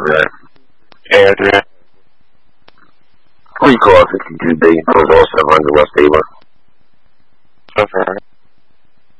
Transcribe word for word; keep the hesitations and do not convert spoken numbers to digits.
Right. Hey, Adrian. Recall sixty-two B, Proposal seven hundred West Ava. Over.